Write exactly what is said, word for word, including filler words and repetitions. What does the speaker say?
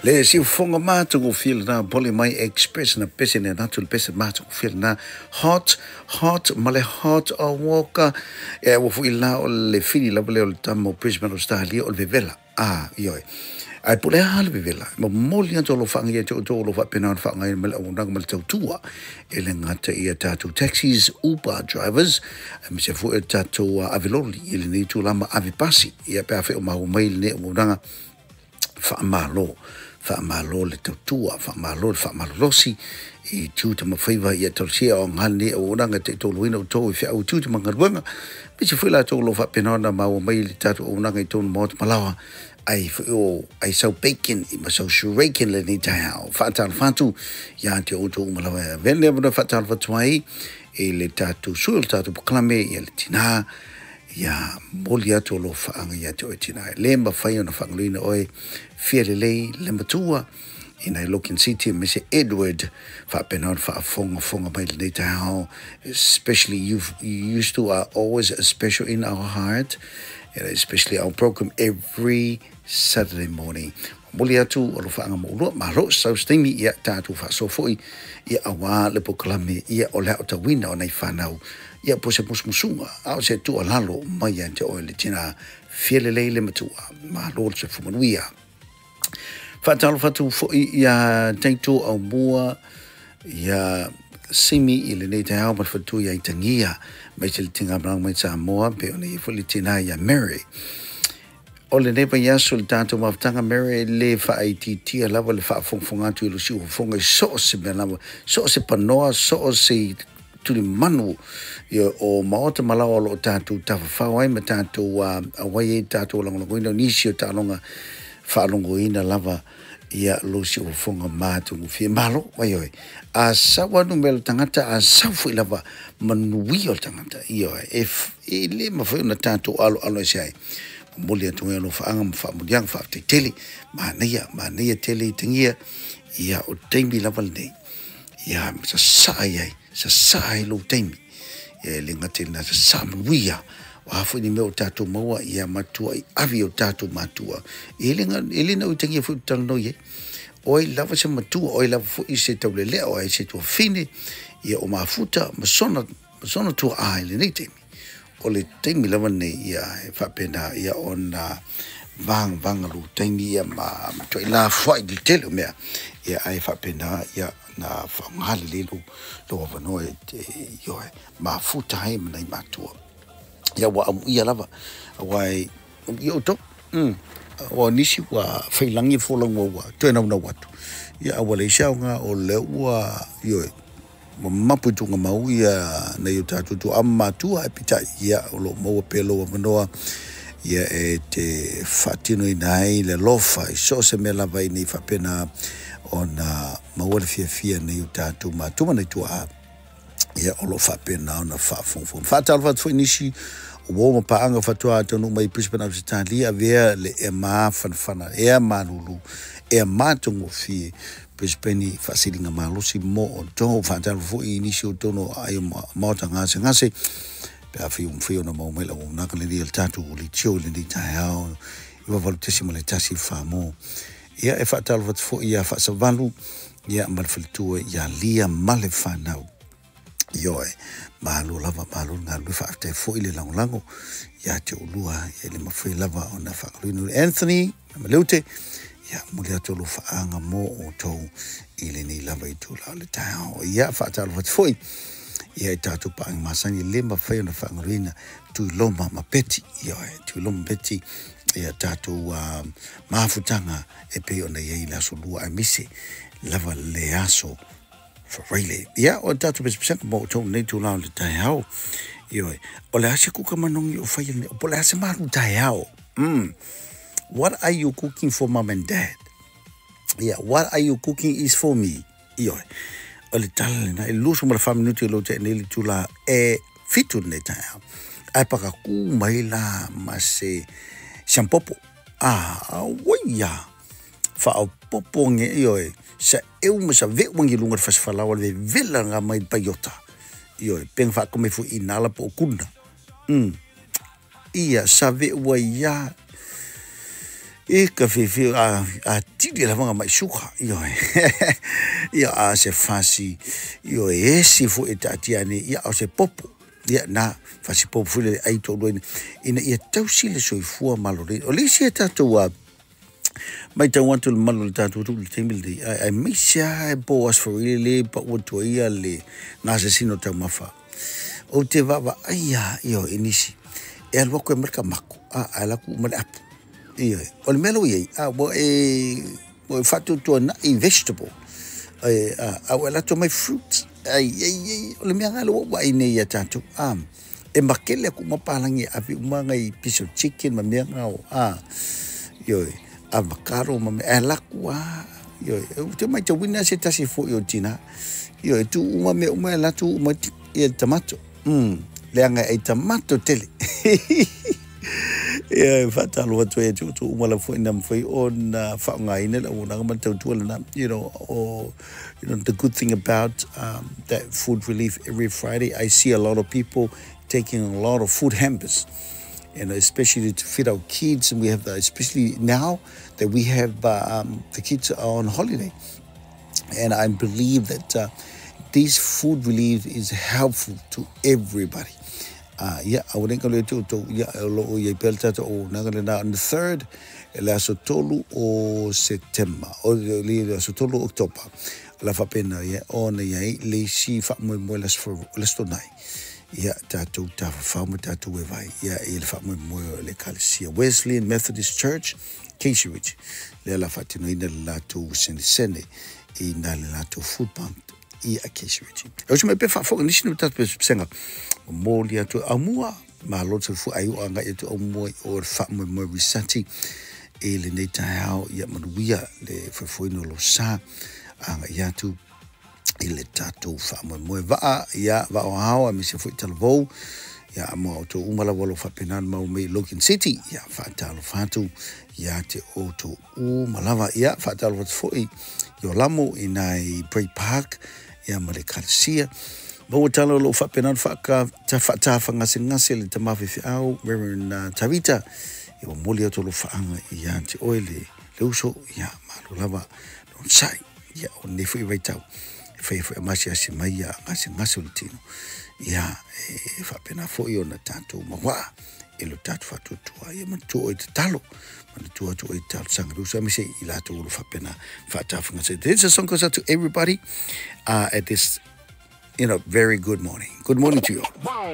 Le si fonga matu ko feel na poli mai express na pese na natul pese matu ko feel na hot hot male hot o woka e wo feel na o le fini la bole o tamo prisma o stali o vevela ah yo ai pole hal vevela mo moli anto lo fanga to to lo fa pena fanga mel o ndang mel to tua ele ngata ia tatu taxis uber drivers me se fu tatu aviloli ele ni tu lama avipasi ia pe afi o ma o mail ne o ndanga fa malo fa malo le tua fa malo fa malosi i tu te mafaiva ia tolsia o ngani o ranga te to luino to fi au tu te mangaruanga pe se foi la to lo fa penona ma o mai le tatu o nanga i to mo malawa ai o ai so bacon i ma so shuriken le ni tau fa tal fatu ya te o to malawa vende mo fa tal fatwai e le tatu sul tatu proclame ia le tina ya molia to lo fa anga ya to tina le ma fa ona fa ngluina oi fielele le matua in a looking city Mister Edward fa penon fa fonga fonga by the tau especially you you used to are always a special in our heart and especially our program every Saturday morning molia tu o lo fa anga mo ma ro so stingi ya tatu fa so foi ya awa le poklame ya o la ta wina ona fa nau ya po se musmusunga au se tu alalo mai ante o le tina fielele le matua ma lo se fumanuia Fatal fatu fo ia taito au mua ia simi ile nei tau ma fatu ia tangia mai se tinga brang mai sa moa pe oni fo tina ia Mary ole ne pa ia sultato ma tanga Mary le fa it ti la le fa fong fonga tu lu si fonga so se bela so se panoa so se tu li manu ia o maota malawa lo tatu tafa wai ma tatu a wai tatu longo longo ino nisio talonga fa longo ina lava ia losi o fonga matu fi malo wai oi a sawa no mel tangata a safu lava manui o tangata io if ile ma foi na tanto alo alo sai molia tu elo fa anga fa mudiang fa te tele ma nia ma nia tele tingia ia o tembi lava nei ia sa sai ai sa sai lo tembi e linga tena sa samwia wa fu ni meu tatu maua ia matua i avi o tatu matua elinga elina utangi fu tano ye oi lava se matua oi lava fu i se tau le o ai se tu fini ia o mafuta masona masona tu ai le nei temi o le temi lava nei ia fa pena ia ona vang vang lu temi ia ma to ila foi di tele mea ia ai fa pena ia na fa ngali lelu lo va no e yo mafuta ai mai matua ya wa ia lava wai yo to mm wa nisi wa failangi folango wa to na na watu ya wale shaunga o le wa yo mapu tunga mau ya na yo tatu tu amma tu apita ya lo mo pelo wa ya e te fatino inai le lofa so se me lava ni fa pena ona mau le fia fia na yo tatu ma tu na tu a ya olo fa pena ona fa fon fon fa tal va foi nisi o mo pa anga fatua tonu mai prispena vitali avea le e ma fan fana e manulu e matungo fi prispeni fasilinga malusi mo to fatal fu inisio tono ai mo tanga se ngase pe afi um fi ona mo mela o na kale di tatu li chio le di tao i va valutissimo le tasi famo ia e fatal vat fu ia fa savalu ia mal filtua ia lia male fanau yoe malu lava malu ngalu fa te fo ile lango lango ya te ulua ele mafui lava ona fa luino Anthony malute ya mulia to lu fa anga mo o to ile ni lava itu la le tao ya fa ta lu foi ya tatu pa masani le mafui ona fa ngurina tu loma mapeti yoe tu loma peti ya tatu uh, mafutanga e pe ona ye ila sulua amisi lava le aso for really yeah o tatu besipesa mo to nei tu la le tau yo o le ase kuka manong o fai o le ase maru tau mm what are you cooking for mom and dad yeah what are you cooking is for me yo o le tala na e luso mo le fa minuti lo te nei tu la e fitu nei tau ai paka ku mai la mase champopo ah oia fa o poponge yo sa eu ma sa ve wangi lunga fas fala wale vela nga mai payota yo pen fa come fu inala po kuna mm ia sa ve wa ya e ka whiwhi a, a tiri la wanga mai suka, io e, ia a se fasi, io e esi fu e tatiane, ia a se popo, ia na, fasi popo fule ai tō roi, ina ia tausile soifua malore, o lisi e tatou a, mai tau atu le malu le tatou tu le teimil de, ai meisia e bo as for ile, pa ua tua ia le, nga se sino tau mafa. O te wawa, aia, io, inisi, e alua koe merka mako, a, alaku umare apu. Ia, o le melo iei, a, mo e, mo e fatu tua na i vegetable, e, a, a, o lato mai fruit, ai, ai, ai, o le mea ngalo wa i nei a tatou, a, e makele aku mapalangi, api umanga i piece of chicken, ma mea ngao, a, io, a makaro, ma mea, e laku, a, io, te mai te wina se tasi fo i o tina, io, e tu uma mea uma e latu uma i e tamato, mm, leanga e tamato tele, yeah, fatalo watu e tu tu umala fo ina mfai on fa nga ina la una ma tu tu na, you know, or you know, the good thing about um, that food relief every Friday, I see a lot of people taking a lot of food hampers, you know, especially to feed our kids, and we have the, especially now that we have uh, um, the kids are on holiday, and I believe that uh, this food relief is helpful to everybody. Uh, yeah, I would think a little to yeah, lo ye pelta o nangana on the third, la sotolu o September, o la sotolu October, la fa pena yeah, on ye le si fa mo mo las for las tonai. Yeah, tatu ta fa mo tatu we vai. Yeah, il fa mo mo le Calcia Wesleyan Methodist Church, Keshiwich. Le la fatino ina la tu sen sene ina la tu food bank. I a Keshiwich. O se me pe fa fo ni sinu tatu pe senga. Moli atu amua ma lotu fu ayu anga itu amua o fa mo mo risati e le nei tau ia manuia le fofoino lo sa anga ia tu i le tatu fa mo mo va ia va o hao mi se fu talvo ia mo to umala walo fa penan mau me Logan City ia fa talo fatu ia te o to u malava ia fa talo foi yo lamo inai Bray Park ia male Calcia. Bo talo lo fa penan fa ka ta fa ta fa ngase ngase le tamafi fi au Reverend uh, Tavita e mo li to lo fa anga i anti oile le uso ya malu lava non sai ya on ne fu i tau fa fa masi asi mai ya ngase ngase le tino ya e fa pena fo yo na tanto ma wa e lo tatu fa tu ya man tu o te talo man tu o tu o talo sang rusa mi se i la to lo fa pena fa ta fa ngase. This is a song goes out to everybody uh, at this, you know, very good morning. Good morning to you all.